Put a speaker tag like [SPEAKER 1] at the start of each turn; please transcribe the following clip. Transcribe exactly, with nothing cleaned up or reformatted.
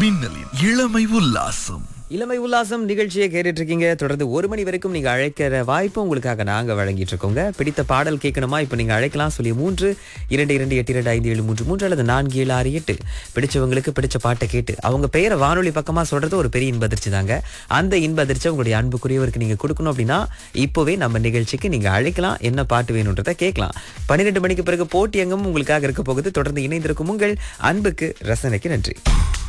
[SPEAKER 1] மின்னலின் இளமை உல்லாசம்.
[SPEAKER 2] இளமை உல்லாசம் நிகழ்ச்சியை கேட்டுட்டு இருக்கீங்க. தொடர்ந்து ஒரு மணி வரைக்கும் நீங்க அழைக்கிற வாய்ப்பு உங்களுக்காக நாங்க வழங்கிட்டு இருக்கோங்க. பிடித்த பாடல் கேட்கணுமா? இப்ப நீங்க அழைக்கலாம். சொல்லி மூன்று இரண்டு இரண்டு எட்டு இரண்டு ஐந்து ஏழு மூன்று மூன்று அல்லது நான்கு ஏழு ஆறு எட்டு. பிடிச்சவங்களுக்கு பிடிச்ச பாட்டை கேட்டு அவங்க பெயரை வானொலி பக்கமா சொல்றது ஒரு பெரிய இன்ப அதிர்ச்சி தாங்க. அந்த இன்ப அதிர்ச்சி உங்களுடைய அன்புக்குரியவருக்கு நீங்க கொடுக்கணும் அப்படின்னா இப்போவே நம்ம நிகழ்ச்சிக்கு நீங்க அழைக்கலாம். என்ன பாட்டு வேணும்ன்றதை கேட்கலாம். பன்னிரெண்டு மணிக்கு பிறகு போட்டி எங்கும் உங்களுக்காக இருக்க போகுது. தொடர்ந்து இணைந்திருக்கும் உங்கள் அன்புக்கு ரசனைக்கு நன்றி.